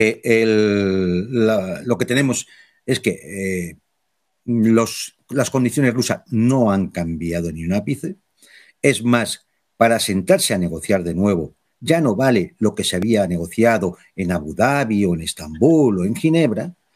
lo que tenemos es que las condiciones rusas no han cambiado ni un ápice. Es más, para sentarse a negociar de nuevo, ya no vale lo que se había negociado en Abu Dhabi o en Estambul o en Ginebra,